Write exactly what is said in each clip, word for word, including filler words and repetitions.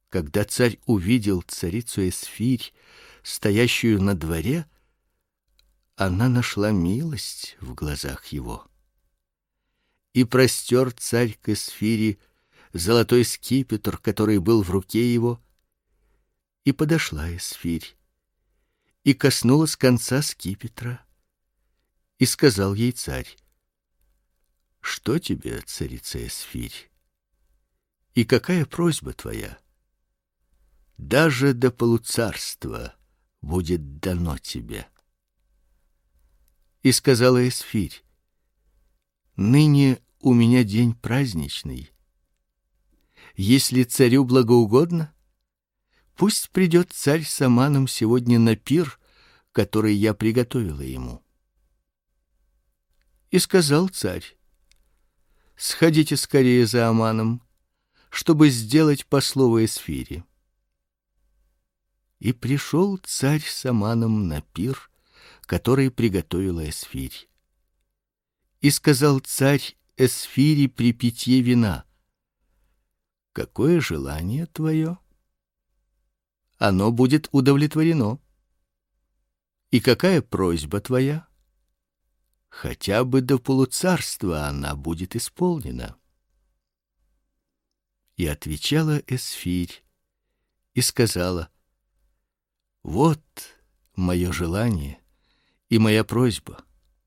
Когда царь увидел царицу Эсфирь, стоящую на дворе, она нашла милость в глазах его. И простер царь к Эсфири золотой скипетр, который был в руке его, и подошла Эсфирь, и коснулась конца скипетра, и сказал ей царь: «Что тебе, царица Эсфирь? И какая просьба твоя? Даже до полуцарства будет дано тебе». И сказала Эсфирь: «Ныне у меня день праздничный. Если царю благоугодно, пусть придет царь с Аманом сегодня на пир, который я приготовила ему». И сказал царь: «Сходите скорее за Аманом, чтобы сделать по слову Эсфири». И пришел царь с Аманом на пир, который приготовила Эсфирь. И сказал царь Эсфири при питье вина: «Какое желание твое? Оно будет удовлетворено. И какая просьба твоя? Хотя бы до полуцарства она будет исполнена». И отвечала Эсфирь и сказала: «Вот мое желание и моя просьба.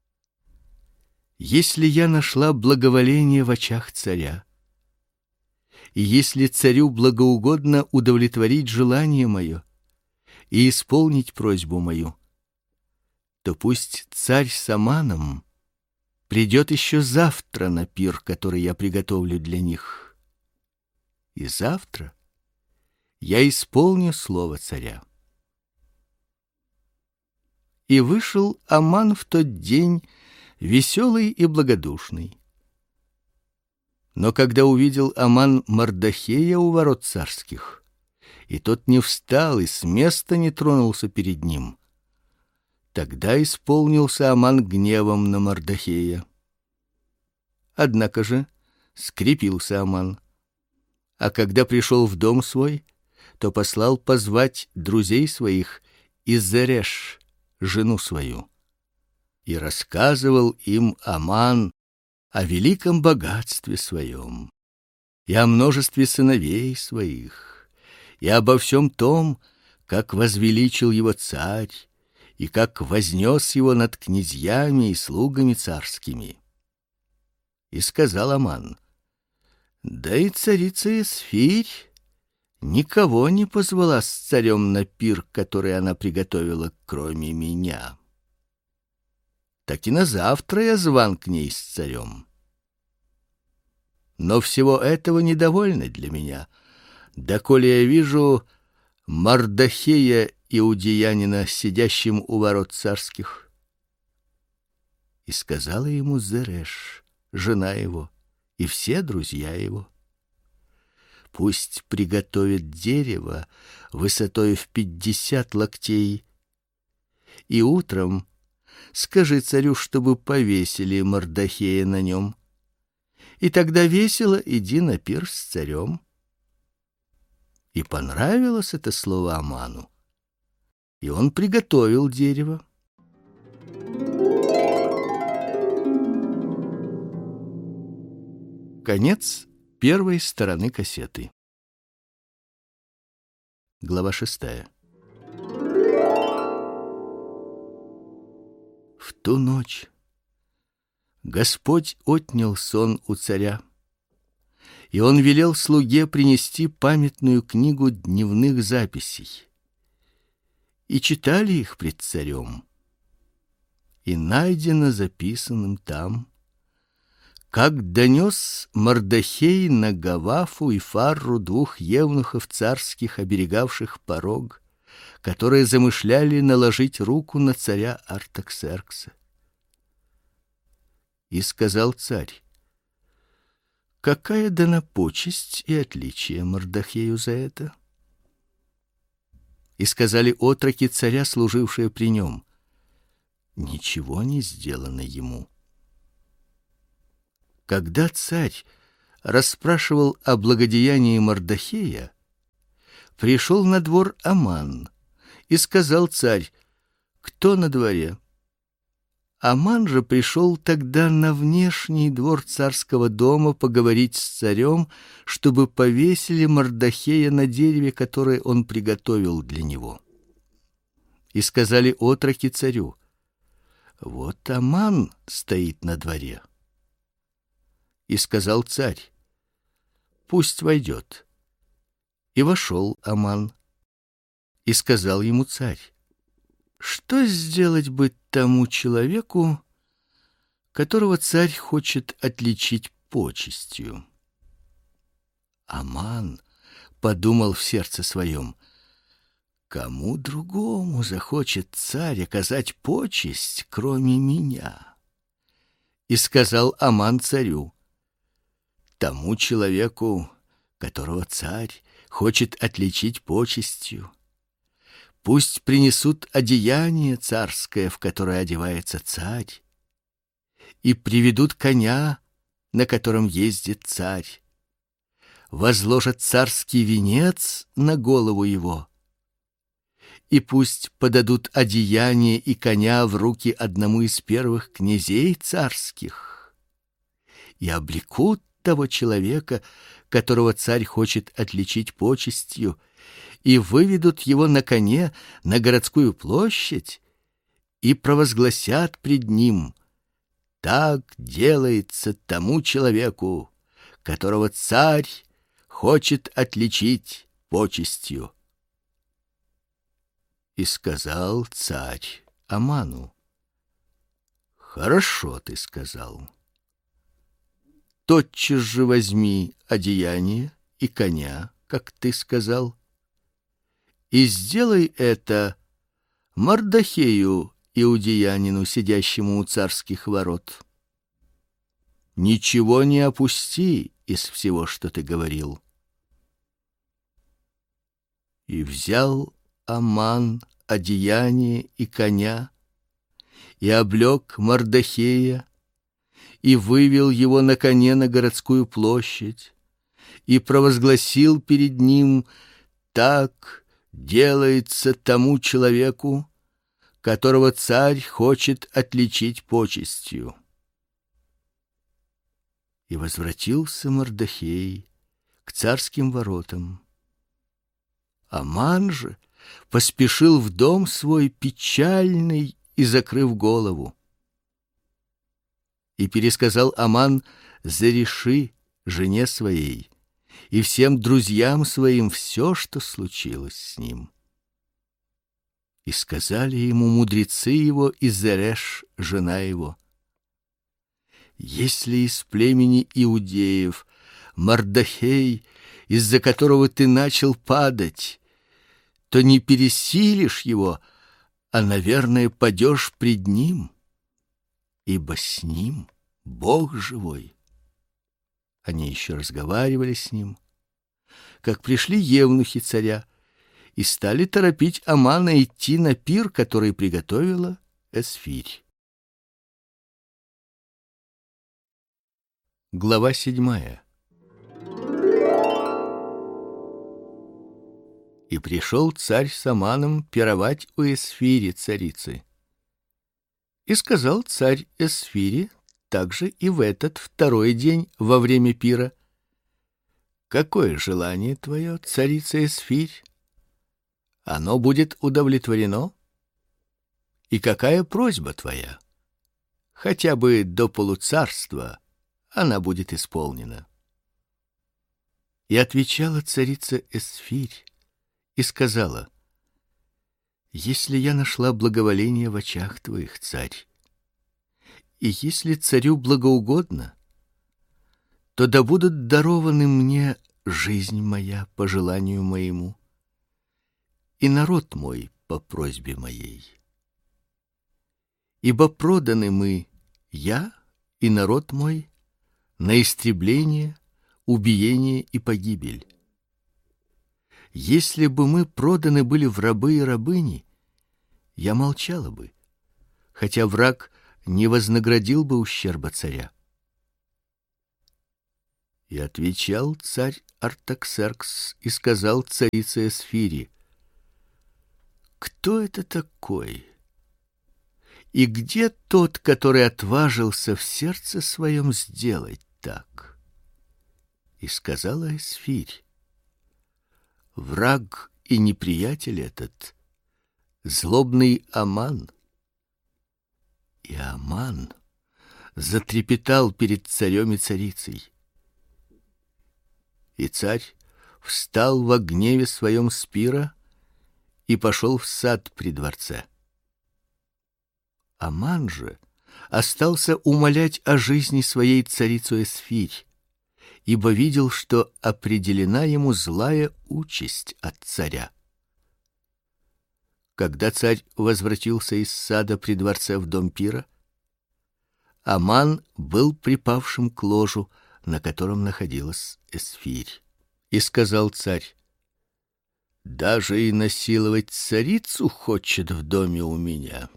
Если я нашла благоволение в очах царя, и если царю благоугодно удовлетворить желание мое и исполнить просьбу мою, то пусть царь с Аманом придет еще завтра на пир, который я приготовлю для них. И завтра я исполню слово царя». И вышел Аман в тот день веселый и благодушный. Но когда увидел Аман Мордохея у ворот царских, и тот не встал и с места не тронулся перед ним, тогда исполнился Аман гневом на Мордохея. Однако же скрепился Аман, а когда пришел в дом свой, то послал позвать друзей своих и Зереш, жену свою, и рассказывал им Аман о великом богатстве своем, и о множестве сыновей своих, и обо всем том, как возвеличил его царь, и как вознес его над князьями и слугами царскими. И сказал Аман: «Да и царица Эсфирь никого не позвала с царем на пир, который она приготовила, кроме меня. Так и на завтра я зван к ней с царем. Но всего этого недовольно для меня, доколе я вижу Мордохея иудеянина, сидящим у ворот царских». И сказала ему Зереш, жена его, и все друзья его: «Пусть приготовит дерево высотой в пятьдесят локтей, и утром скажи царю, чтобы повесили Мордохея на нем, и тогда весело иди на пир с царем». И понравилось это слово Аману, и он приготовил дерево. Конец первой стороны кассеты. Глава шестая. В ту ночь Господь отнял сон у царя, и он велел слуге принести памятную книгу дневных записей. И читали их пред царем. И найдено записанным там, как донес Мордохей на Гавафу и Фарру, двух евнухов царских, оберегавших порог, которые замышляли наложить руку на царя Артаксеркса. И сказал царь: «Какая дана почесть и отличие Мордохею за это?» И сказали отроки царя, служившие при нем: «Ничего не сделано ему». Когда царь расспрашивал о благодеянии Мордохея, пришел на двор Аман, и сказал царь: кто на дворе? Аман же пришел тогда на внешний двор царского дома поговорить с царем, чтобы повесили Мордохея на дереве, которое он приготовил для него. И сказали отроки царю: вот Аман стоит на дворе. И сказал царь: пусть войдет. И вошел Аман. И сказал ему царь: что сделать бы тому человеку, которого царь хочет отличить почестью? Аман подумал в сердце своем: кому другому захочет царь оказать почесть, кроме меня? И сказал Аман царю: тому человеку, которого царь хочет отличить почестью, пусть принесут одеяние царское, в которое одевается царь, и приведут коня, на котором ездит царь, возложат царский венец на голову его, и пусть подадут одеяние и коня в руки одному из первых князей царских, и облекут того человека, которого царь хочет отличить почестью, и выведут его на коне на городскую площадь и провозгласят пред ним: так делается тому человеку, которого царь хочет отличить почестью. И сказал царь Аману: хорошо ты сказал. Тотчас же возьми одеяние и коня, как ты сказал, и сделай это Мордохею, иудеянину, сидящему у царских ворот. Ничего не опусти из всего, что ты говорил. И взял Аман одеяние и коня, и облек Мордохея, и вывел его на коне на городскую площадь, и провозгласил перед ним: так делается тому человеку, которого царь хочет отличить почестью. И возвратился Мордохей к царским воротам. Аман же поспешил в дом свой печальный и закрыв голову. И пересказал Аман Зериши, жене своей, и всем друзьям своим все, что случилось с ним. И сказали ему мудрецы его и Зереш, жена его: если из племени иудеев Мордохей, из-за которого ты начал падать, то не пересилишь его, а, наверное, падешь пред ним, ибо с ним Бог живой. Они еще разговаривали с ним, как пришли евнухи царя и стали торопить Амана идти на пир, который приготовила Эсфирь. Глава седьмая. И пришел царь с Аманом пировать у Эсфири, царицы. И сказал царь Эсфири также и в этот второй день во время пира: какое желание твое, царица Эсфирь? Оно будет удовлетворено. И какая просьба твоя? Хотя бы до полуцарства она будет исполнена. И отвечала царица Эсфирь и сказала: если я нашла благоволение в очах твоих, царь, и если царю благоугодно, то да будут дарованы мне жизнь моя по желанию моему, и народ мой по просьбе моей. Ибо проданы мы, я и народ мой, на истребление, убиение и погибель. Если бы мы проданы были в рабы и рабыни, я молчала бы, хотя враг не вознаградил бы ущерба царя. И отвечал царь Артаксеркс и сказал царице Эсфири: кто это такой? И где тот, который отважился в сердце своем сделать так? И сказала Эсфирь: враг и неприятель этот злобный Аман. И Аман затрепетал перед царем и царицей. И царь встал во гневе своем с пира и пошел в сад при дворце. Аман же остался умолять о жизни своей царицу Эсфирь, ибо видел, что определена ему злая участь от царя. Когда царь возвратился из сада при дворце в дом пира, Аман был припавшим к ложу, на котором находилась Эсфирь. И сказал царь: даже и насиловать царицу хочет в доме у меня.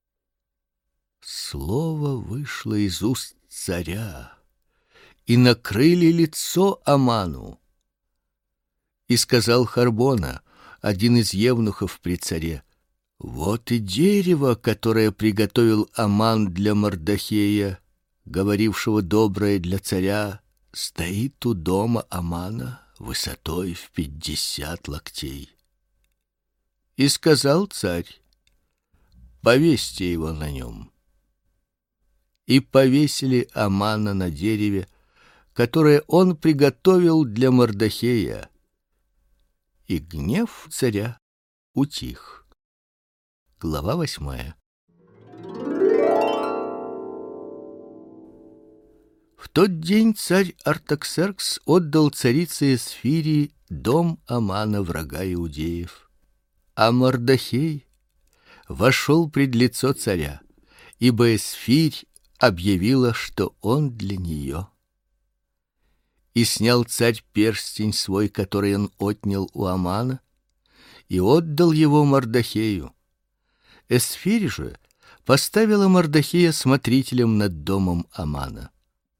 Слово вышло из уст царя, и накрыли лицо Аману. И сказал Харбона, один из евнухов при царе: вот и дерево, которое приготовил Аман для Мордохея, говорившего доброе для царя, стоит у дома Амана высотой в пятьдесят локтей. И сказал царь: повесьте его на нем. И повесили Амана на дереве, которое он приготовил для Мордохея. И гнев царя утих. Глава восьмая. В тот день царь Артаксеркс отдал царице Эсфири дом Амана, врага иудеев. А Мордохей вошел пред лицо царя, ибо Эсфирь объявила, что он для нее. И снял царь перстень свой, который он отнял у Амана, и отдал его Мордохею. Эсфирь же поставила Мордохея смотрителем над домом Амана.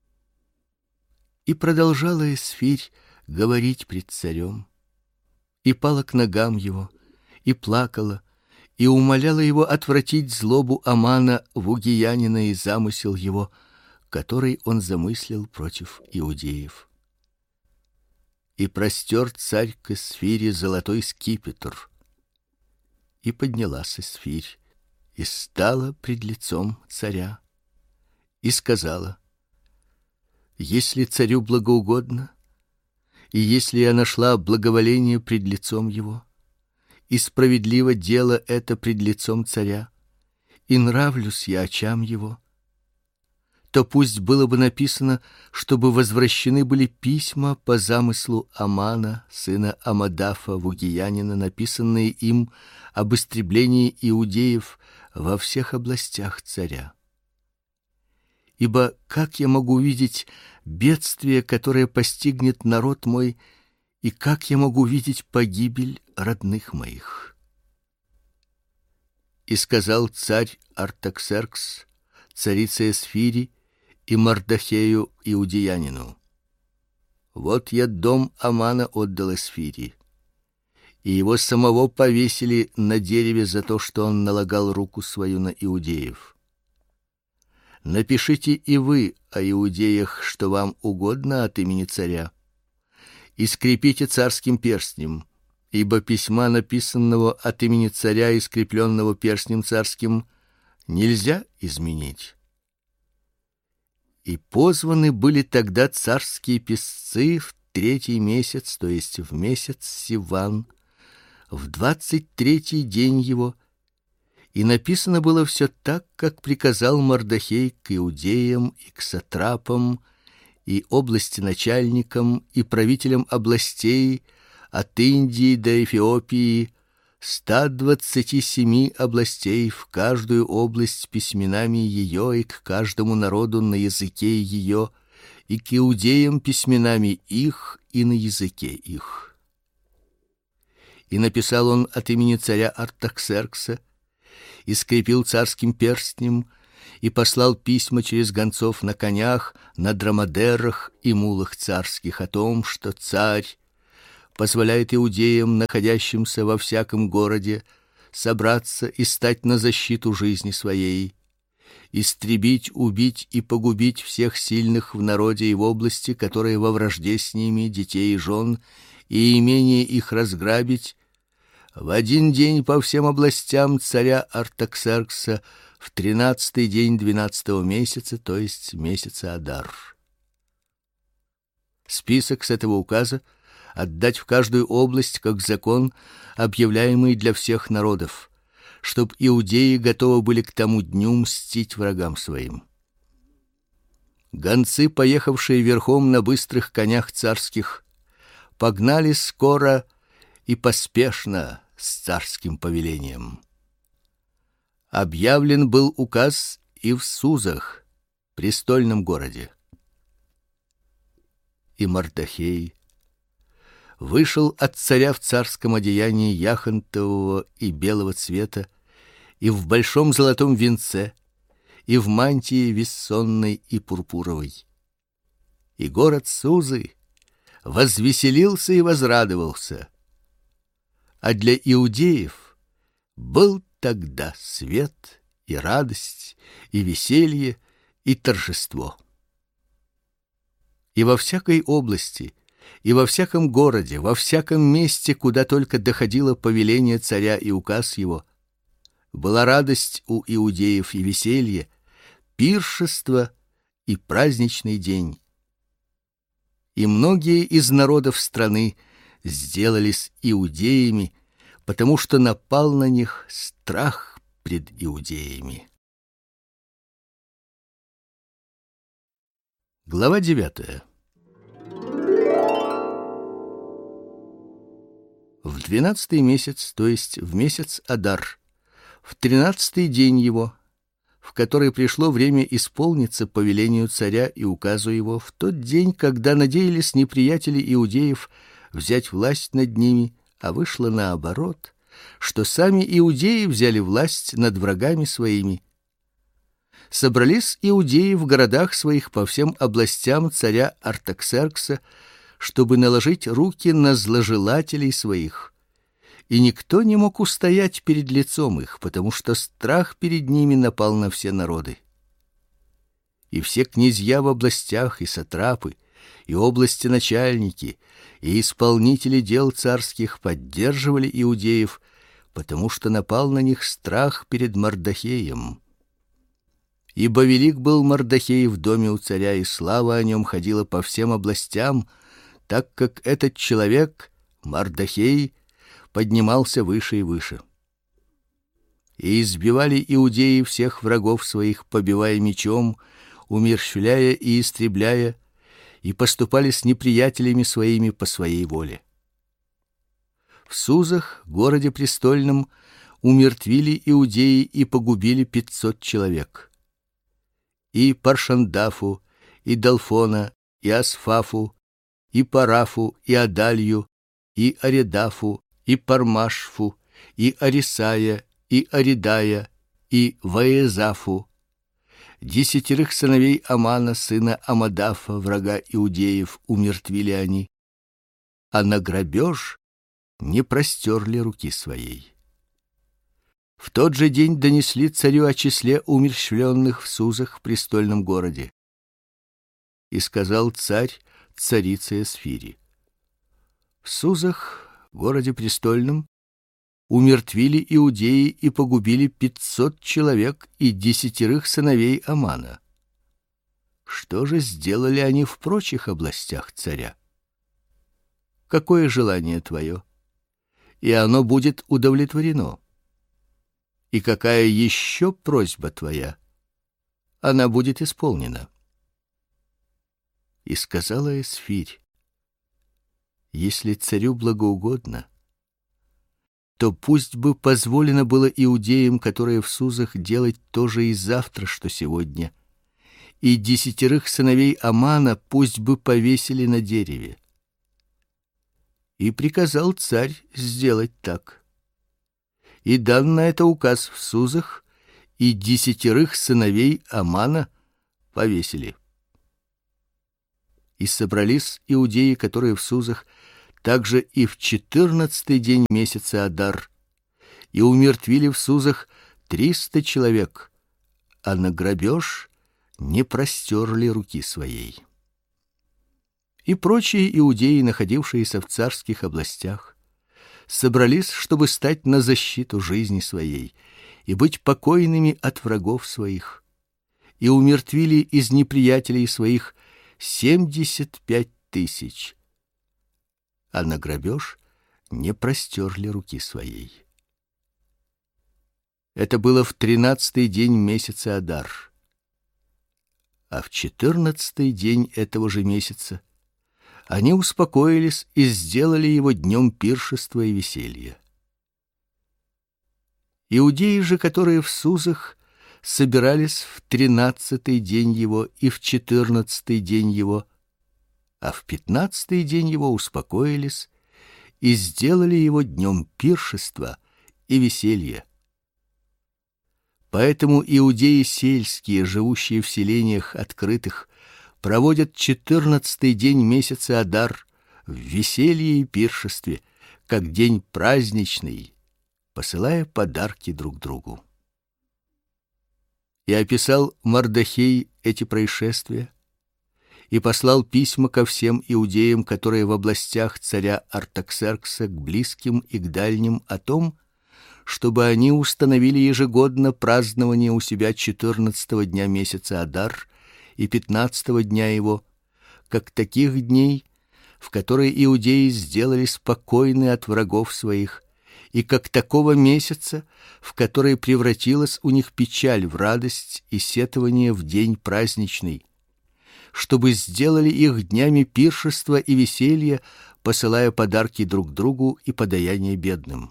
И продолжала Эсфирь говорить пред царем, и пала к ногам его, и плакала, и умоляла его отвратить злобу Амана вугиянина и замысел его, который он замыслил против иудеев. И простер царь к Эсфире золотой скипетр. И поднялась Эсфирь, и стала пред лицом царя, и сказала: если царю благоугодно, и если я нашла благоволение пред лицом его, и справедливо дело это пред лицом царя, и нравлюсь я очам его, то пусть было бы написано, чтобы возвращены были письма по замыслу Амана, сына Амадафа вугиянина, написанные им об истреблении иудеев во всех областях царя. Ибо как я могу видеть бедствие, которое постигнет народ мой, и как я могу видеть погибель родных моих? И сказал царь Артаксеркс царице Эсфири и Мордохею иудеянину: вот я дом Амана отдал Эсфири, и его самого повесили на дереве за то, что он налагал руку свою на иудеев. Напишите и вы о иудеях, что вам угодно от имени царя, и скрепите царским перстнем, ибо письма, написанного от имени царя и скрепленного перстнем царским, нельзя изменить. И позваны были тогда царские писцы в третий месяц, то есть в месяц Сиван, в двадцать третий день его, и написано было все так, как приказал Мордохей к иудеям и к сатрапам и областеначальникам и правителям областей от Индии до Эфиопии, ста двадцати семи областей, в каждую область с письменами ее и к каждому народу на языке ее, и к иудеям письменами их и на языке их. И написал он от имени царя Артаксеркса, и скрепил царским перстнем, и послал письма через гонцов на конях, на дромадерах и мулах царских о том, что царь позволяет иудеям, находящимся во всяком городе, собраться и стать на защиту жизни своей, истребить, убить и погубить всех сильных в народе и в области, которые во вражде с ними, детей и жен, и имение их разграбить в один день по всем областям царя Артаксеркса в тринадцатый день двенадцатого месяца, то есть месяца Адар. Список с этого указа отдать в каждую область как закон, объявляемый для всех народов, чтоб иудеи готовы были к тому дню мстить врагам своим. Гонцы, поехавшие верхом на быстрых конях царских, погнали скоро и поспешно с царским повелением. Объявлен был указ и в Сузах, престольном городе. И Мардахей вышел от царя в царском одеянии яхонтового и белого цвета, и в большом золотом венце, и в мантии вессонной и пурпуровой. И город Сузы возвеселился и возрадовался. А для иудеев был тогда свет и радость, и веселье, и торжество. И во всякой области, и во всяком городе, во всяком месте, куда только доходило повеление царя и указ его, была радость у иудеев и веселье, пиршество и праздничный день. И многие из народов страны сделались иудеями, потому что напал на них страх пред иудеями. Глава девятая. В двенадцатый месяц, то есть в месяц Адар, в тринадцатый день его, в который пришло время исполниться повелению царя и указу его, в тот день, когда надеялись неприятели иудеев взять власть над ними, а вышло наоборот, что сами иудеи взяли власть над врагами своими. Собрались иудеи в городах своих по всем областям царя Артаксеркса, чтобы наложить руки на зложелателей своих. И никто не мог устоять перед лицом их, потому что страх перед ними напал на все народы. И все князья в областях, и сатрапы, и области начальники, и исполнители дел царских поддерживали иудеев, потому что напал на них страх перед Мардахеем. Ибо велик был Мардахей в доме у царя, и слава о нем ходила по всем областям, так как этот человек, Мардахей, поднимался выше и выше. И избивали иудеи всех врагов своих, побивая мечом, умерщвляя и истребляя, и поступали с неприятелями своими по своей воле. В Сузах, городе престольном, умертвили иудеи и погубили пятьсот человек. И Паршандафу, и Далфона, и Асфафу, и Парафу, и Адалью, и Аредафу, и Пармашфу, и Арисая, и Аридая, и Ваезафу, десятерых сыновей Амана, сына Амадафа, врага иудеев, умертвили они, а на грабеж не простерли руки своей. В тот же день донесли царю о числе умерщвленных в Сузах в престольном городе. И сказал царь царице Эсфири: в Сузах, городе престольном, умертвили иудеи и погубили пятьсот человек и десятерых сыновей Амана. Что же сделали они в прочих областях царя? Какое желание твое? И оно будет удовлетворено. И какая еще просьба твоя? Она будет исполнена. И сказала Эсфирь: если царю благоугодно, то пусть бы позволено было иудеям, которые в Сузах, делать то же и завтра, что сегодня, и десятерых сыновей Амана пусть бы повесили на дереве. И приказал царь сделать так. И дан на это указ в Сузах, и десятерых сыновей Амана повесили. И собрались иудеи, которые в Сузах, также и в четырнадцатый день месяца Адар, и умертвили в Сузах триста человек, а на грабеж не простерли руки своей. И прочие иудеи, находившиеся в царских областях, собрались, чтобы стать на защиту жизни своей и быть покойными от врагов своих, и умертвили из неприятелей своих семьдесят пять тысяч, а на грабеж не простерли руки своей. Это было в тринадцатый день месяца Адар. А в четырнадцатый день этого же месяца они успокоились и сделали его днем пиршества и веселья. Иудеи же, которые в Сузах, собирались в тринадцатый день его и в четырнадцатый день его, а в пятнадцатый день его успокоились и сделали его днем пиршества и веселья. Поэтому иудеи сельские, живущие в селениях открытых, проводят четырнадцатый день месяца Адар в веселье и пиршестве, как день праздничный, посылая подарки друг другу. И описал Мардохей эти происшествия, и послал письма ко всем иудеям, которые в областях царя Артаксеркса, к близким и к дальним, о том, чтобы они установили ежегодно празднование у себя четырнадцатого дня месяца Адар и пятнадцатого дня его, как таких дней, в которые иудеи сделались покойны от врагов своих, и как такого месяца, в который превратилась у них печаль в радость и сетование в день праздничный, чтобы сделали их днями пиршества и веселья, посылая подарки друг другу и подаяния бедным.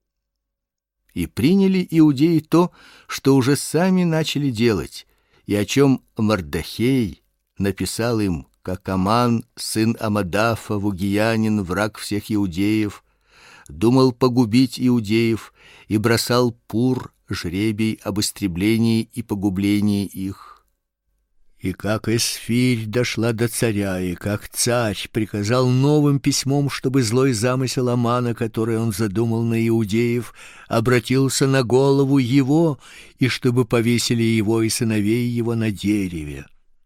И приняли иудеи то, что уже сами начали делать, и о чем Мардохей написал им, как Аман, сын Амадафа, вугиянин, враг всех иудеев, думал погубить иудеев и бросал пур, жребий об истреблении и погублении их. И как Эсфирь дошла до царя, и как царь приказал новым письмом, чтобы злой замысел Амана, который он задумал на иудеев, обратился на голову его, и чтобы повесили его и сыновей его на дереве.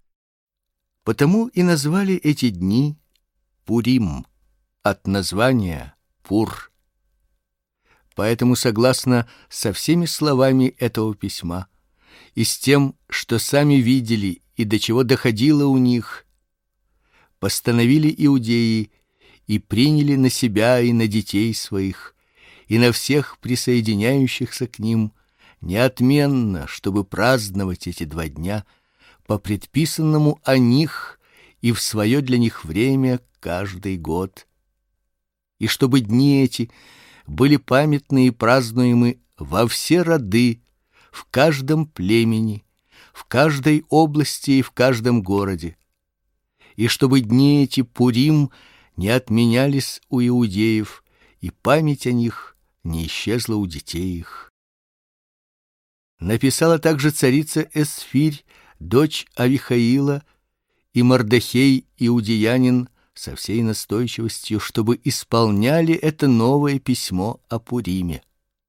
Потому и назвали эти дни Пурим, от названия Пур. Поэтому, согласно со всеми словами этого письма и с тем, что сами видели и до чего доходило у них, постановили иудеи и приняли на себя и на детей своих и на всех присоединяющихся к ним неотменно, чтобы праздновать эти два дня по предписанному о них и в свое для них время каждый год, и чтобы дни эти были памятны и празднуемы во все роды, в каждом племени, в каждой области и в каждом городе, и чтобы дни эти Пурим не отменялись у иудеев, и память о них не исчезла у детей их. Написала также царица Эсфирь, дочь Авихаила, и Мардохей иудеянин со всей настойчивостью, чтобы исполняли это новое письмо о Пуриме.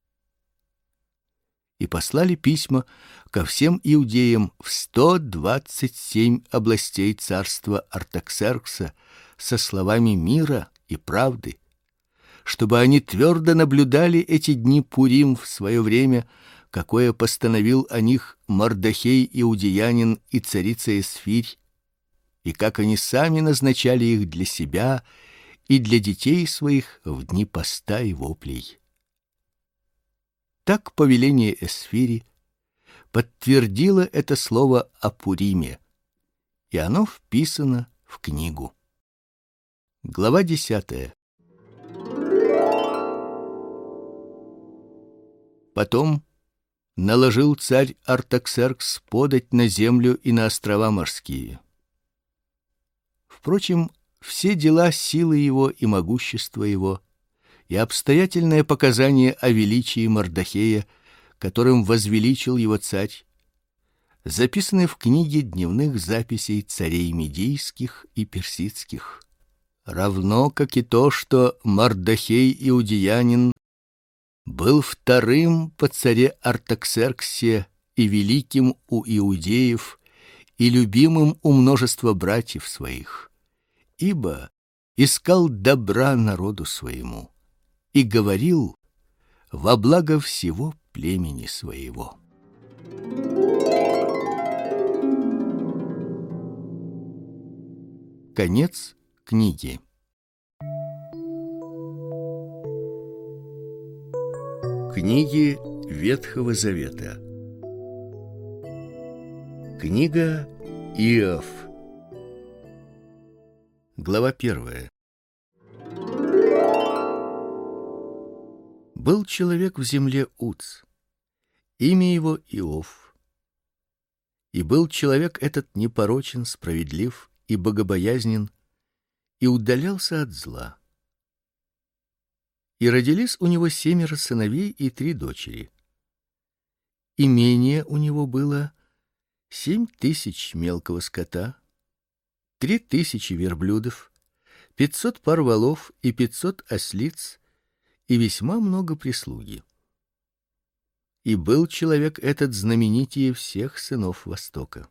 И послали письма ко всем иудеям в сто двадцать семь областей царства Артаксеркса со словами мира и правды, чтобы они твердо наблюдали эти дни Пурим в свое время, какое постановил о них Мардохей иудеянин и царица Эсфирь, и как они сами назначали их для себя и для детей своих в дни поста и воплей. Так повеление Эсфири подтвердило это слово о Пуриме, и оно вписано в книгу. Глава десятая. Потом наложил царь Артаксеркс подать на землю и на острова морские. Впрочем, все дела силы его и могущества его и обстоятельное показание о величии Мардохея, которым возвеличил его царь, записаны в книге дневных записей царей медийских и персидских, равно как и то, что Мардохей иудеянин был вторым по царе Артаксерксе и великим у иудеев и любимым у множества братьев своих, ибо искал добра народу своему и говорил во благо всего племени своего. Конец книги. Книги Ветхого Завета. Книга Иов. Глава первая. Был человек в земле Уц, имя его Иов. И был человек этот непорочен, справедлив и богобоязнен, и удалялся от зла. И родились у него семеро сыновей и три дочери. Имение у него было семь тысяч мелкого скота, три тысячи верблюдов, пятьсот пар волов и пятьсот ослиц, и весьма много прислуги. И был человек этот знаменитее всех сынов Востока.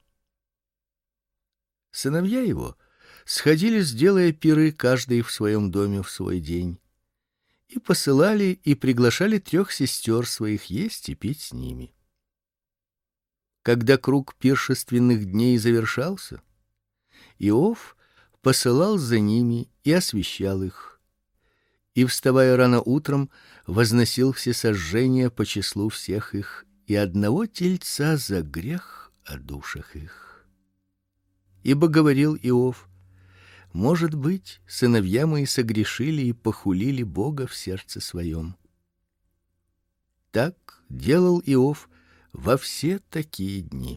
Сыновья его сходились, делая пиры, каждый в своем доме в свой день, и посылали и приглашали трех сестер своих есть и пить с ними. Когда круг пиршественных дней завершался, Иов посылал за ними и освещал их, и, вставая рано утром, возносил всесожжения по числу всех их и одного тельца за грех о душах их. Ибо говорил Иов: может быть, сыновья мои согрешили и похулили Бога в сердце своем. Так делал Иов во все такие дни.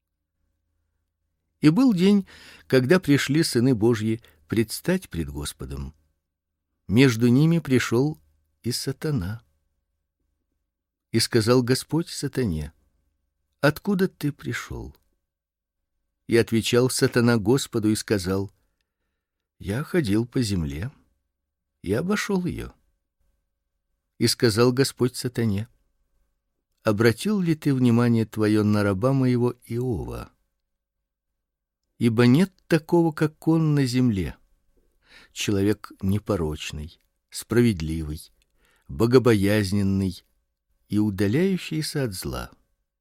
И был день, когда пришли сыны Божьи предстать пред Господом. Между ними пришел и сатана. И сказал Господь сатане: откуда ты пришел? И отвечал сатана Господу и сказал: я ходил по земле и обошел ее. И сказал Господь сатане: обратил ли ты внимание твое на раба моего Иова? Ибо нет такого, как он на земле, человек непорочный, справедливый, богобоязненный и удаляющийся от зла.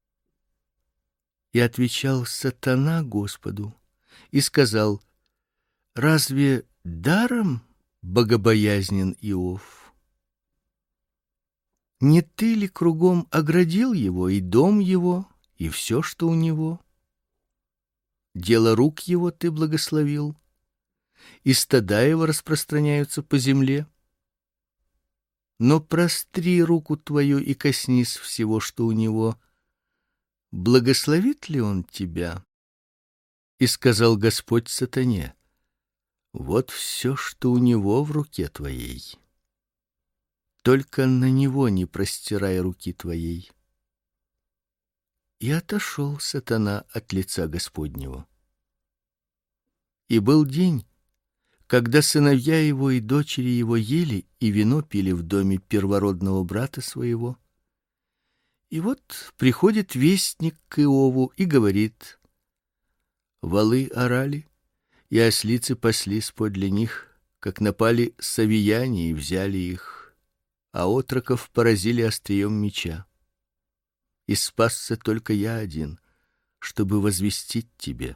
И отвечал сатана Господу и сказал: разве даром богобоязнен Иов? Не ты ли кругом оградил его и дом его, и все, что у него? Дело рук его ты благословил, и стада его распространяются по земле. Но простри руку твою и коснись всего, что у него. Благословит ли он тебя? И сказал Господь сатане: вот все, что у него в руке твоей. Только на него не простирай руки твоей. И отошел сатана от лица Господнего. И был день, когда сыновья его и дочери его ели и вино пили в доме первородного брата своего. И вот приходит вестник к Иову и говорит: волы орали, и ослицы паслись подле них, как напали савияне и взяли их, а отроков поразили острием меча. И спасся только я один, чтобы возвестить тебе.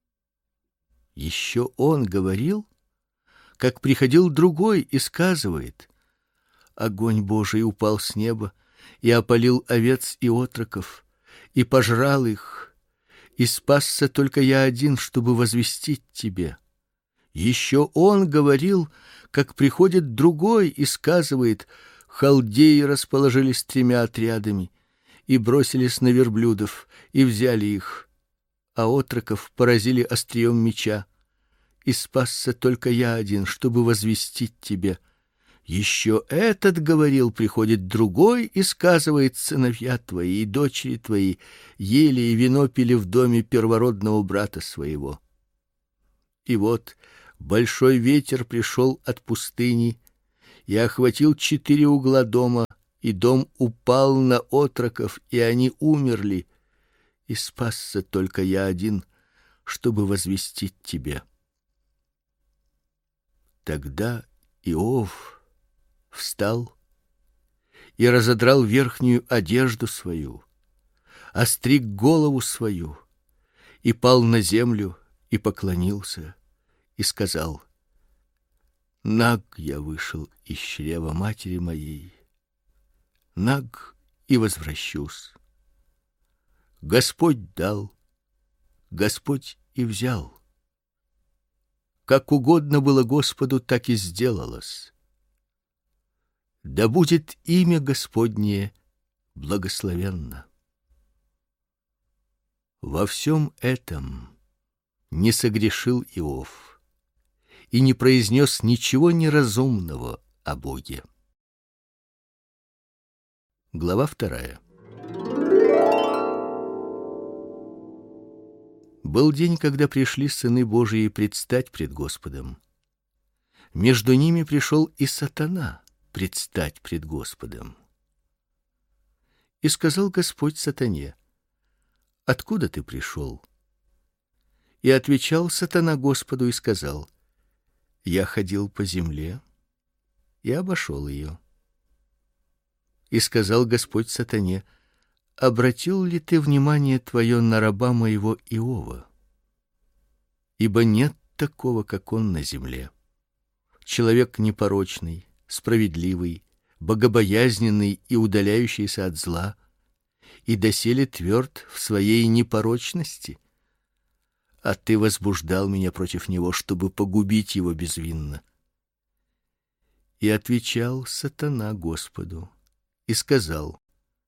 Еще он говорил, как приходил другой и сказывает: огонь Божий упал с неба и опалил овец и отроков, и пожрал их, и спасся только я один, чтобы возвестить тебе. Еще он говорил, как приходит другой и сказывает: халдеи расположились тремя отрядами и бросились на верблюдов и взяли их, а отроков поразили острием меча, и спасся только я один, чтобы возвестить тебе. Еще этот говорил, приходит другой и сказывает: сыновья твои и дочери твои ели и вино пили в доме первородного брата своего. И вот большой ветер пришел от пустыни и охватил четыре угла дома, и дом упал на отроков, и они умерли, и спасся только я один, чтобы возвестить тебе. Тогда Иов встал и разодрал верхнюю одежду свою, остриг голову свою, и пал на землю, и поклонился, и сказал: наг я вышел из чрева матери моей, наг и возвращусь. Господь дал, Господь и взял. Как угодно было Господу, так и сделалось. Да будет имя Господне благословенно. Во всем этом не согрешил Иов и не произнес ничего неразумного о Боге. Глава вторая. Был день, когда пришли сыны Божии предстать пред Господом. Между ними пришел и сатана предстать пред Господом. И сказал Господь сатане: откуда ты пришел? И отвечал сатана Господу и сказал: я ходил по земле и обошел ее. И сказал Господь сатане: обратил ли ты внимание твое на раба моего Иова? Ибо нет такого, как он на земле. Человек непорочный, справедливый, богобоязненный и удаляющийся от зла, и доселе тверд в своей непорочности. А ты возбуждал меня против него, чтобы погубить его безвинно. И отвечал сатана Господу и сказал: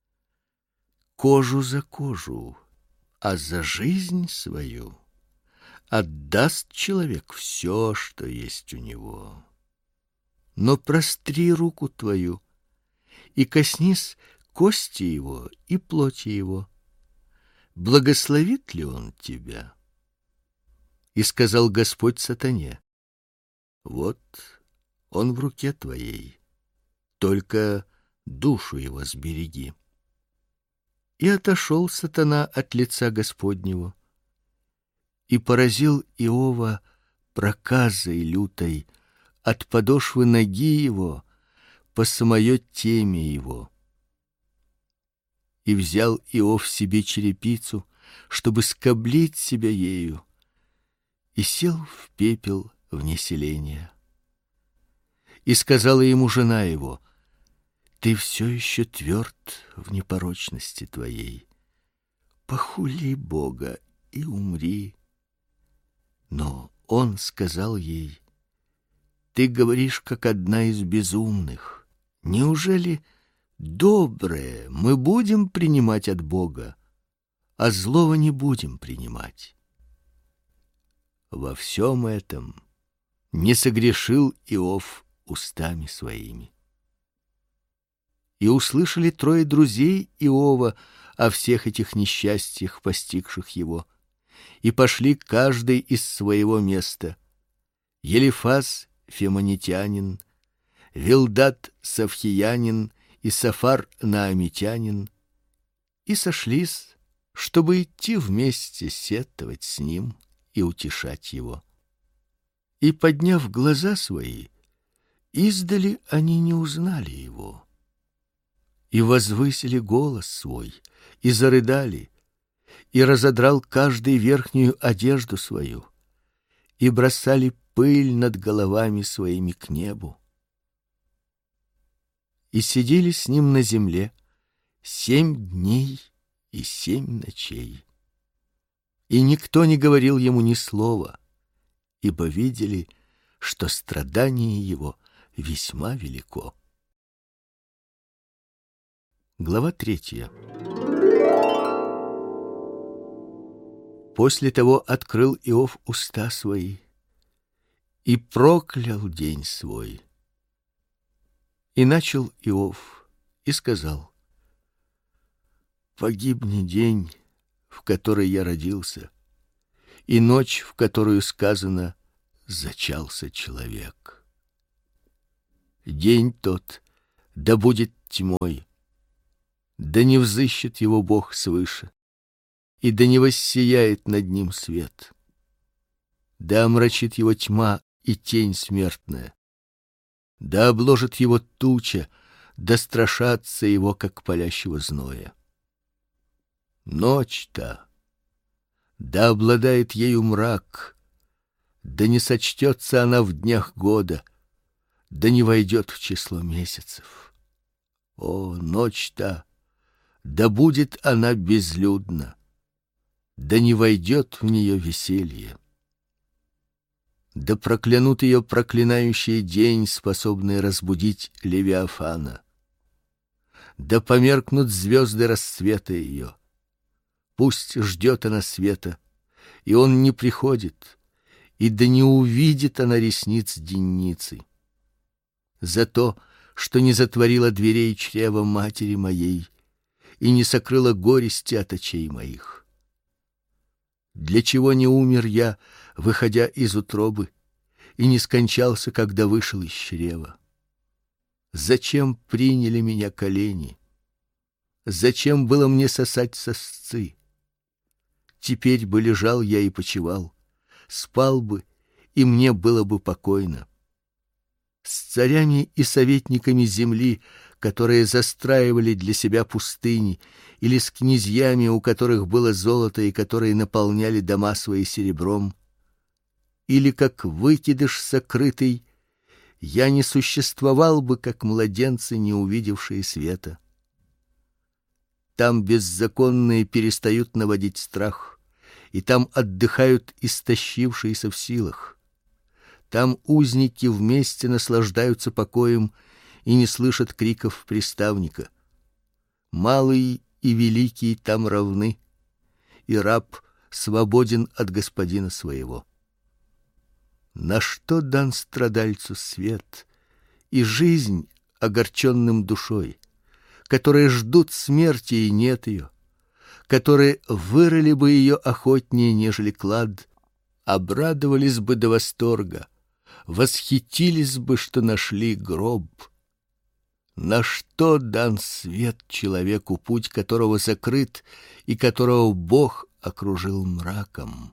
кожу за кожу, а за жизнь свою отдаст человек все, что есть у него. Но простри руку твою и коснись кости его и плоти его. Благословит ли он тебя? И сказал Господь сатане: вот он в руке твоей, только душу его сбереги. И отошел сатана от лица Господнего и поразил Иова проказой лютой от подошвы ноги его по самое темя его. И взял Иов себе черепицу, чтобы скоблить себя ею, и сел в пепел вне селения. И сказала ему жена его: ты все еще тверд в непорочности твоей. Похули Бога и умри. Но он сказал ей: ты говоришь, как одна из безумных. Неужели доброе мы будем принимать от Бога, а злого не будем принимать? Во всем этом не согрешил Иов устами своими. И услышали трое друзей Иова о всех этих несчастьях, постигших его, и пошли каждый из своего места. Елифаз фемонитянин, Вилдат савхиянин и Сафар наамитянин, и сошлись, чтобы идти вместе сетовать с ним и утешать его. И, подняв глаза свои, издали они не узнали его. И возвысили голос свой, и зарыдали, и разодрал каждый верхнюю одежду свою, и бросали пыль над головами своими к небу. И сидели с ним на земле семь дней и семь ночей. И никто не говорил ему ни слова, ибо видели, что страдание его весьма велико. Глава третья. После того открыл Иов уста свои и проклял день свой, И начал Иов и сказал: погибни день, в который я родился, и ночь, в которую сказано: зачался человек. День тот да будет тьмой, да не взыщет его Бог свыше, и да не воссияет над ним свет. Да омрачит его тьма и тень смертная, да обложит его туча, да страшатся его, как палящего зноя. Ночь-то, да обладает ею мрак, да не сочтется она в днях года, да не войдет в число месяцев. О, ночь-то, да будет она безлюдна, да не войдет в нее веселье. Да проклянут ее проклинающий день, способный разбудить Левиафана. Да померкнут звезды рассвета ее. Пусть ждет она света, и он не приходит, и да не увидит она ресниц денницы. За то, что не затворила дверей чрева матери моей и не сокрыла горести от очей моих. Для чего не умер я, выходя из утробы, и не скончался, когда вышел из чрева? Зачем приняли меня колени? Зачем было мне сосать сосцы? Теперь бы лежал я и почивал, спал бы, и мне было бы покойно. С царями и советниками земли, которые застраивали для себя пустыни, или с князьями, у которых было золото и которые наполняли дома свои серебром, или как выкидыш сокрытый, я не существовал бы, как младенцы, не увидевшие света. Там беззаконные перестают наводить страх, и там отдыхают истощившиеся в силах. Там узники вместе наслаждаются покоем и не слышат криков приставника. Малый и великий там равны, и раб свободен от господина своего. На что дан страдальцу свет и жизнь огорченным душой, которые ждут смерти и нет ее, которые вырыли бы ее охотнее, нежели клад, обрадовались бы до восторга, восхитились бы, что нашли гроб. На что дан свет человеку, путь которого закрыт и которого Бог окружил мраком?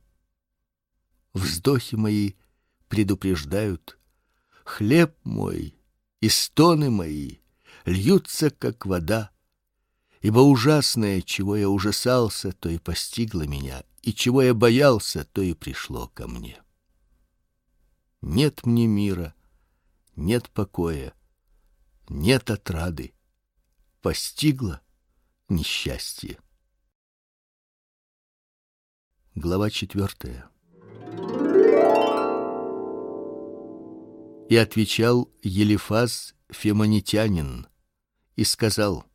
Вздохи мои предупреждают, хлеб мой и стоны мои льются, как вода, ибо ужасное, чего я ужасался, то и постигло меня, и чего я боялся, то и пришло ко мне. Нет мне мира, нет покоя, нет отрады, постигло несчастье. Глава четвертая. И отвечал Елифаз фемонитянин и сказал: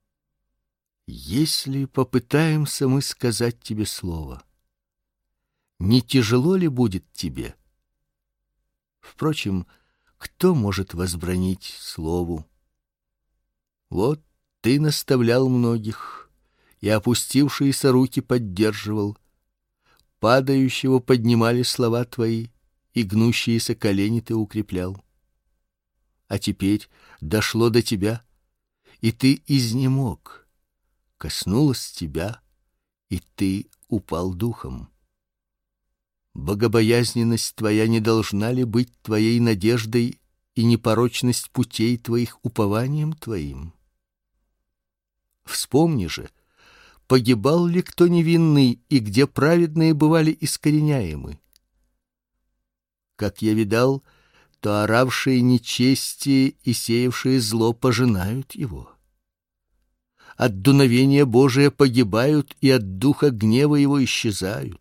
если попытаемся мы сказать тебе слово, не тяжело ли будет тебе? Впрочем, кто может возбранить слову? Вот ты наставлял многих, и опустившиеся руки поддерживал, падающего поднимали слова твои, и гнущиеся колени ты укреплял. А теперь дошло до тебя, и ты изнемог, коснулось тебя, и ты упал духом. Богобоязненность твоя не должна ли быть твоей надеждой и непорочность путей твоих упованием твоим? Вспомни же, погибал ли кто невинный, и где праведные бывали искореняемы? Как я видал, то оравшие нечестие и сеявшие зло пожинают его. От дуновения Божия погибают, и от духа гнева его исчезают.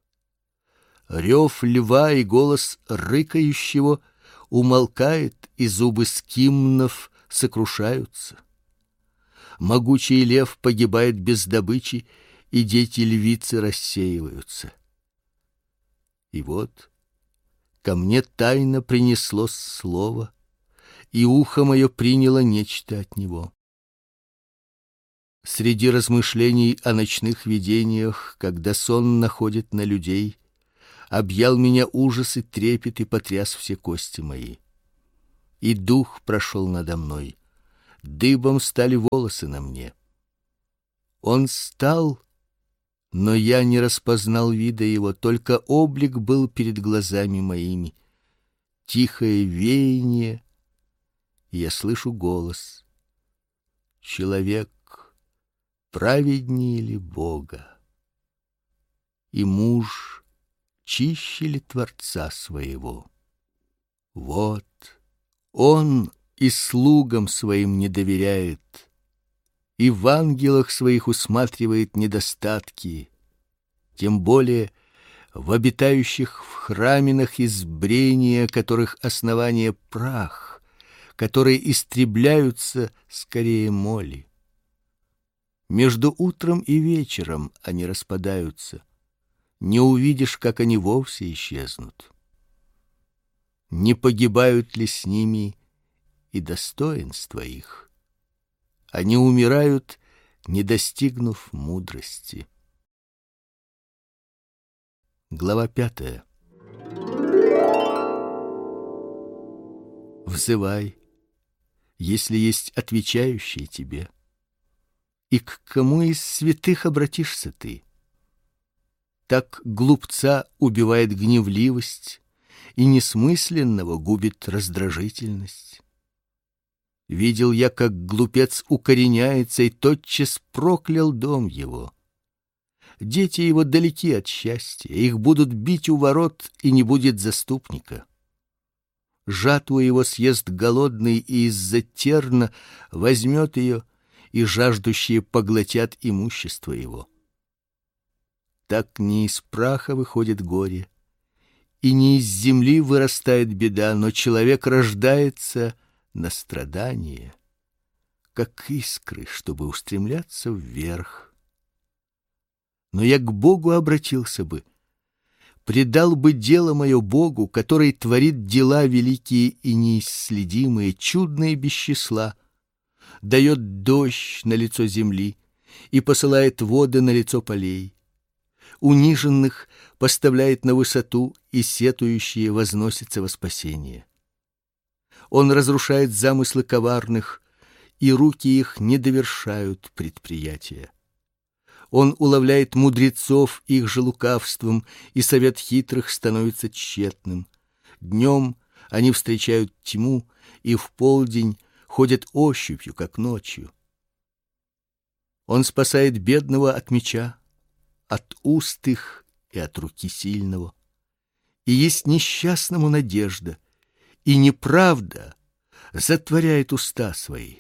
Рев льва и голос рыкающего умолкает, и зубы скимнов сокрушаются. Могучий лев погибает без добычи, и дети львицы рассеиваются. И вот ко мне тайно принесло слово, и ухо мое приняло нечто от него. Среди размышлений о ночных видениях, когда сон находит на людей, объял меня ужас и трепет и потряс все кости мои. И дух прошел надо мной, дыбом стали волосы на мне. Он стал, но я не распознал вида его, только облик был перед глазами моими. Тихое веяние, и я слышу голос: человек праведнее ли Бога? И муж чище ли Творца своего? Вот он и слугам своим не доверяет, и в ангелах своих усматривает недостатки, тем более в обитающих в храминах избрения, которых основание прах, которые истребляются скорее моли. Между утром и вечером они распадаются, не увидишь, как они вовсе исчезнут. Не погибают ли с ними и достоинства их? Они умирают, не достигнув мудрости. Глава пятая. Взывай, если есть отвечающие тебе. И к кому из святых обратишься ты? Так глупца убивает гневливость, и несмысленного губит раздражительность. Видел я, как глупец укореняется, и тотчас проклял дом его. Дети его далеки от счастья, их будут бить у ворот, и не будет заступника. Жатву его съест голодный, и из-за терна возьмет ее, и жаждущие поглотят имущество его. Так не из праха выходит горе, и не из земли вырастает беда, но человек рождается на страдание, как искры, чтобы устремляться вверх. Но я к Богу обратился бы, предал бы дело мое Богу, который творит дела великие и неисследимые, чудные без числа, дает дождь на лицо земли и посылает воды на лицо полей. Униженных поставляет на высоту, и сетующие возносятся во спасение. Он разрушает замыслы коварных, и руки их не довершают предприятия. Он уловляет мудрецов их же лукавством, и совет хитрых становится тщетным. Днем они встречают тьму, и в полдень ходят ощупью, как ночью. Он спасает бедного от меча, от уст их и от руки сильного. И есть несчастному надежда, и неправда затворяет уста свои.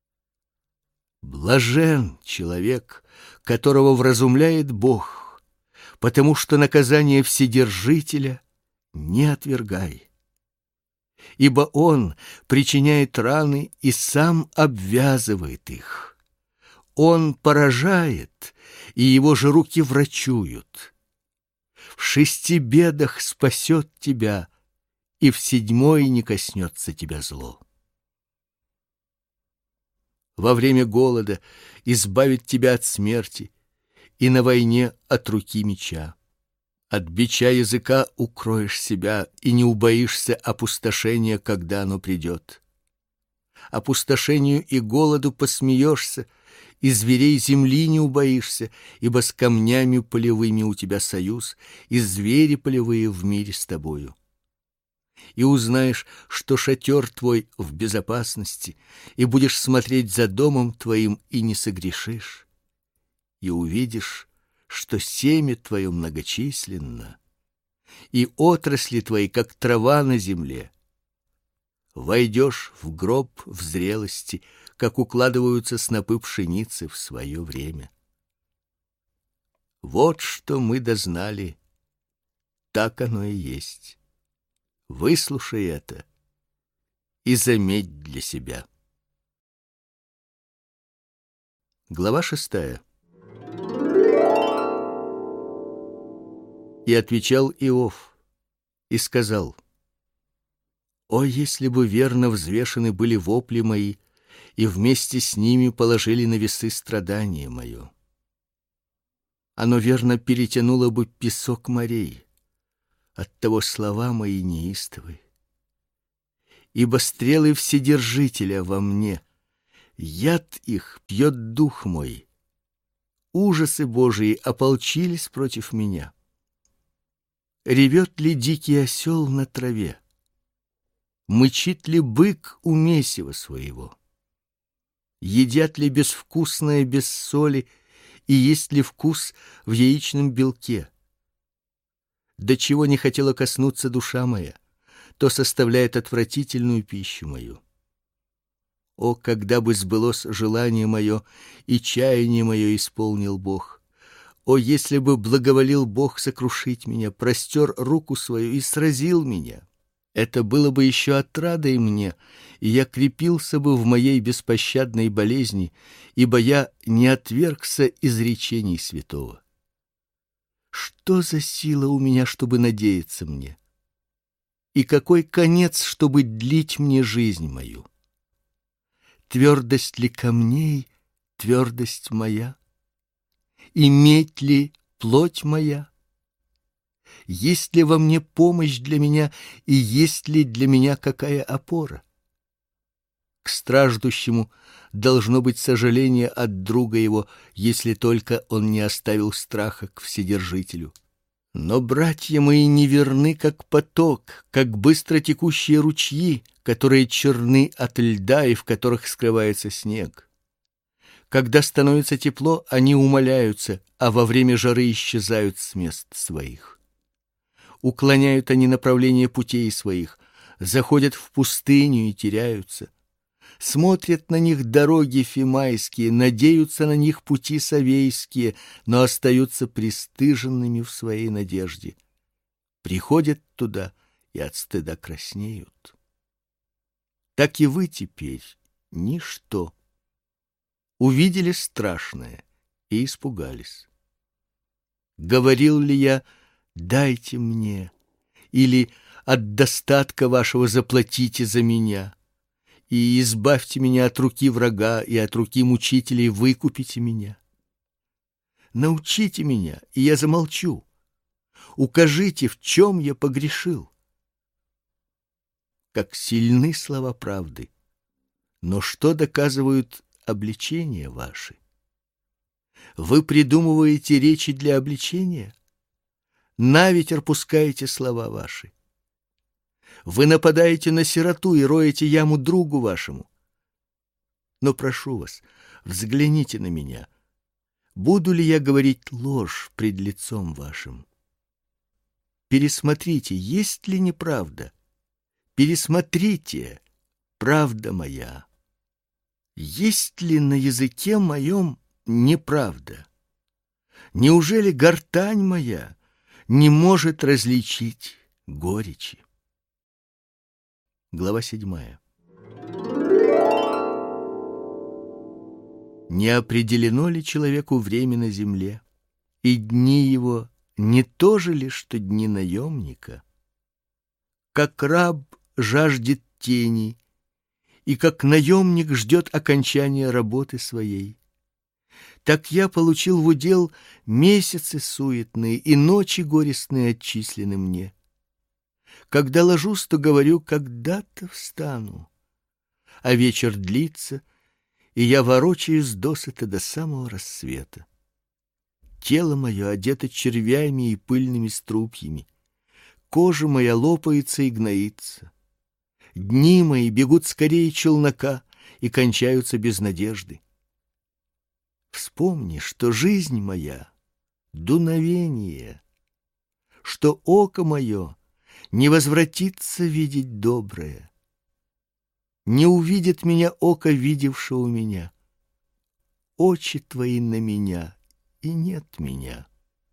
Блажен человек, которого вразумляет Бог, потому что наказание Вседержителя не отвергай. Ибо Он причиняет раны и сам обвязывает их. Он поражает, и его же руки врачуют. В шести бедах спасет тебя, и в седьмой не коснется тебя зло. Во время голода избавит тебя от смерти, и на войне от руки меча. От бича языка укроешь себя, и не убоишься опустошения, когда оно придет. Опустошению и голоду посмеешься, и зверей земли не убоишься, ибо с камнями полевыми у тебя союз, и звери полевые в мире с тобою. И узнаешь, что шатер твой в безопасности, и будешь смотреть за домом твоим, и не согрешишь. И увидишь, что семя твое многочисленно, и отрасли твои, как трава на земле. Войдешь в гроб в зрелости, как укладываются снопы пшеницы в свое время. Вот что мы дознали, так оно и есть. Выслушай это и заметь для себя. Глава шестая. И отвечал Иов и сказал: О, если бы верно взвешены были вопли мои, и вместе с ними положили на весы страдание мое! Оно верно перетянуло бы песок морей, оттого слова мои неистовы. Ибо стрелы Вседержителя во мне, яд их пьет дух мой. Ужасы Божии ополчились против меня. Ревет ли дикий осел на траве? Мычит ли бык у месива своего? Едят ли безвкусное без соли, и есть ли вкус в яичном белке? До чего не хотела коснуться душа моя, то составляет отвратительную пищу мою. О, когда бы сбылось желание мое, и чаяние мое исполнил Бог! О, если бы благоволил Бог сокрушить меня, простер руку свою и сразил меня! Это было бы еще отрадой мне, и я крепился бы в моей беспощадной болезни, ибо я не отвергся изречений святого. Что за сила у меня, чтобы надеяться мне? И какой конец, чтобы длить мне жизнь мою? Твердость ли камней, твердость моя? И медь ли плоть моя? Есть ли во мне помощь для меня, и есть ли для меня какая опора? К страждущему должно быть сожаление от друга его, если только он не оставил страха к Вседержителю. Но братья мои неверны, как поток, как быстро текущие ручьи, которые черны от льда и в которых скрывается снег. Когда становится тепло, они умаляются, а во время жары исчезают с мест своих. Уклоняют они направление путей своих, заходят в пустыню и теряются. Смотрят на них дороги фимайские, надеются на них пути савейские, но остаются пристыженными в своей надежде. Приходят туда и от стыда краснеют. Так и вы теперь ничто. Увидели страшное и испугались. Говорил ли я: дайте мне, или от достатка вашего заплатите за меня, и избавьте меня от руки врага и от руки мучителей выкупите меня? Научите меня, и я замолчу. Укажите, в чем я погрешил. Как сильны слова правды, но что доказывают обличения ваши? Вы придумываете речи для обличения? На ветер пускаете слова ваши. Вы нападаете на сироту и роете яму другу вашему. Но прошу вас, взгляните на меня. Буду ли я говорить ложь пред лицом вашим? Пересмотрите, есть ли неправда. Пересмотрите, правда моя. Есть ли на языке моем неправда? Неужели гортань моя не может различить горечи? Глава седьмая. Не определено ли человеку время на земле, и дни его не то же ли, что дни наемника? Как раб жаждет тени, и как наемник ждет окончания работы своей, так я получил в удел месяцы суетные, и ночи горестные отчислены мне. Когда ложусь, то говорю: когда-то встану, а вечер длится, и я ворочаюсь досыта до самого рассвета. Тело мое одето червями и пыльными струпьями, кожа моя лопается и гноится. Дни мои бегут скорее челнока и кончаются без надежды. Вспомни, что жизнь моя — дуновение, что око мое не возвратится видеть доброе. Не увидит меня око, видевшего меня. Очи твои на меня, и нет меня.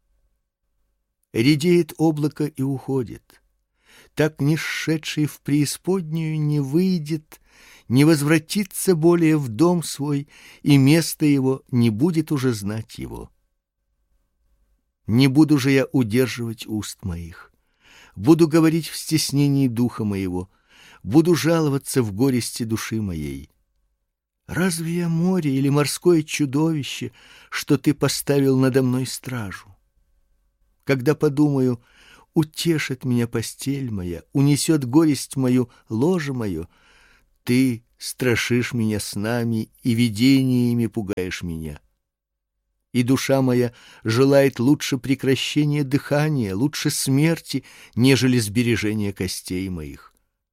Редеет облако и уходит. Так не сшедший в преисподнюю не выйдет, не возвратится более в дом свой, и место его не будет уже знать его. Не буду же я удерживать уст моих. Буду говорить в стеснении духа моего, буду жаловаться в горести души моей. Разве я море или морское чудовище, что ты поставил надо мной стражу? Когда подумаю, утешит меня постель моя, унесет горесть мою ложе мое, ты страшишь меня снами и видениями пугаешь меня. И душа моя желает лучше прекращения дыхания, лучше смерти, нежели сбережения костей моих.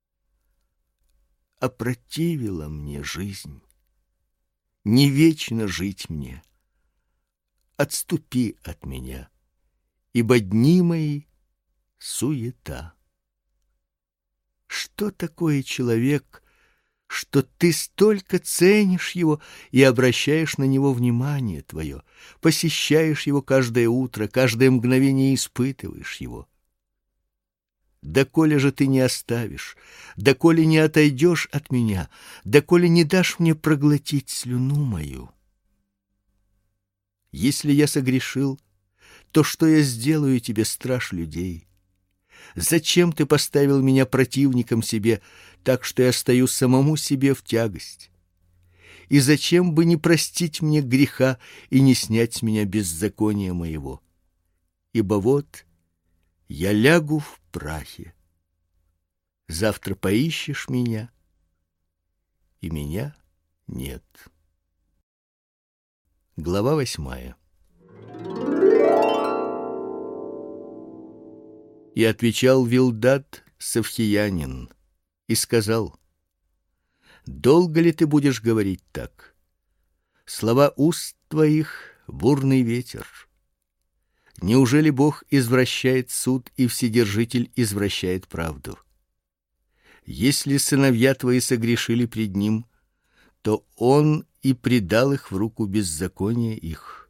Опротивила мне жизнь. Не вечно жить мне. Отступи от меня, ибо дни мои — суета. Что такое человек, что ты столько ценишь его и обращаешь на него внимание твое, посещаешь его каждое утро, каждое мгновение испытываешь его? Доколе же ты не оставишь, доколе не отойдешь от меня, доколе не дашь мне проглотить слюну мою? Если я согрешил, то что я сделаю тебе, страж людей? Зачем ты поставил меня противником себе, так что я стою самому себе в тягость? И зачем бы не простить мне греха и не снять с меня беззакония моего? Ибо вот я лягу в прахе. Завтра поищешь меня, и меня нет. Глава восьмая. И отвечал Вилдад Савхиянин и сказал: долго ли ты будешь говорить так? Слова уст твоих — бурный ветер. Неужели Бог извращает суд, и Вседержитель извращает правду? Если сыновья твои согрешили пред Ним, то Он и предал их в руку беззакония их.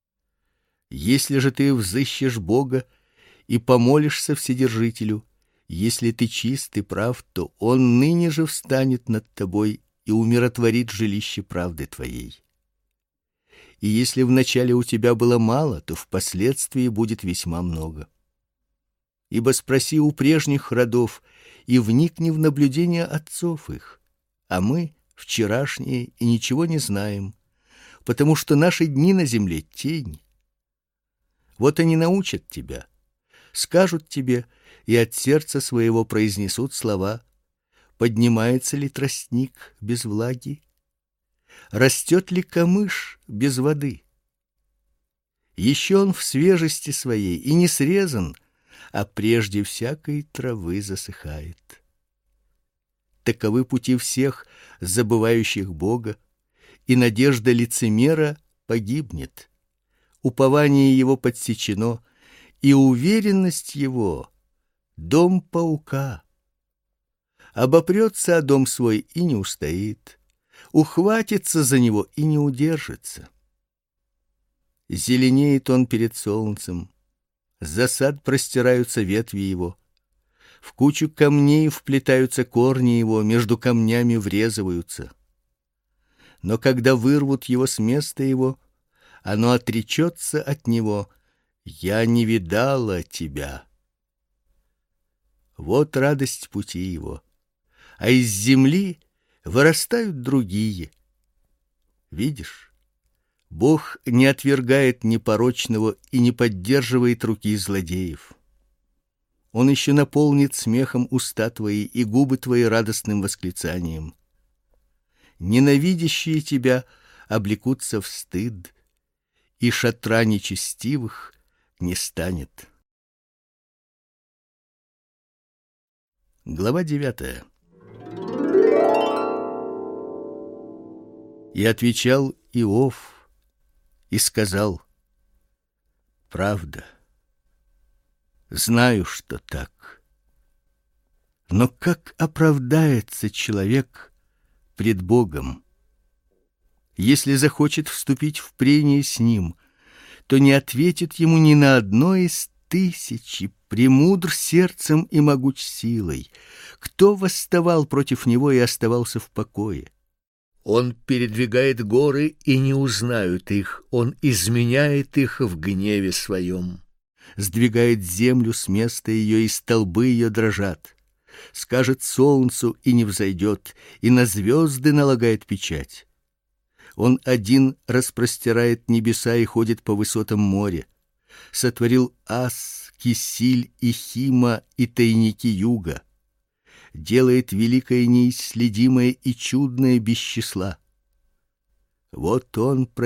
Если же ты взыщешь Бога и помолишься Вседержителю, если ты чист и прав, то Он ныне же встанет над тобой и умиротворит жилище правды твоей. И если вначале у тебя было мало, то впоследствии будет весьма много. Ибо спроси у прежних родов и вникни в наблюдения отцов их, а мы вчерашние и ничего не знаем, потому что наши дни на земле — тень. Вот они научат тебя, скажут тебе и от сердца своего произнесут слова: поднимается ли тростник без влаги? Растет ли камыш без воды? Еще он в свежести своей и не срезан, а прежде всякой травы засыхает. Таковы пути всех, забывающих Бога, и надежда лицемера погибнет. Упование его подсечено, и уверенность его — дом паука. Обопрется о дом свой и не устоит, ухватится за него и не удержится. Зеленеет он перед солнцем, за сад простираются ветви его, в кучу камней вплетаются корни его, между камнями врезываются. Но когда вырвут его с места его, оно отречется от него: я не видала тебя. Вот радость пути его, а из земли вырастают другие. Видишь, Бог не отвергает непорочного и не поддерживает руки злодеев. Он еще наполнит смехом уста твои и губы твои радостным восклицанием. Ненавидящие тебя облекутся в стыд, и шатра нечестивых не станет. Глава девятая. И отвечал Иов и сказал: правда, знаю, что так. Но как оправдается человек пред Богом? Если захочет вступить в прение с Ним, то не ответит ему ни на одно из тысячи, премудр сердцем и могуч силой. Кто восставал против него и оставался в покое? Он передвигает горы, и не узнают их, он изменяет их в гневе своем. Сдвигает землю с места ее, и столбы ее дрожат. скажет солнцу и не взойдет, и на звезды налагает печать. Он один распростирает небеса и ходит по высотам моря. Сотворил Ас, Кисиль и Хима и тайники юга. Делает великое неисследимое и чудное без числа. Вот он